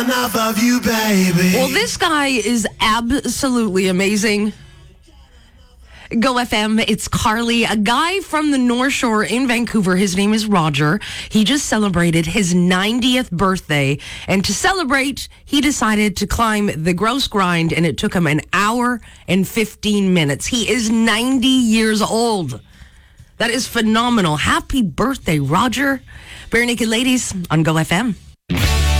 Enough of you, baby. Well, this guy is absolutely amazing. Go FM, it's Carly, a guy from the North Shore in Vancouver. His name is Roger. He just celebrated his 90th birthday. And to celebrate, he decided to climb the Gross Grind, and it took him an hour and 15 minutes. He is 90 years old. That is phenomenal. Happy birthday, Roger. Bare Naked Ladies on Go FM.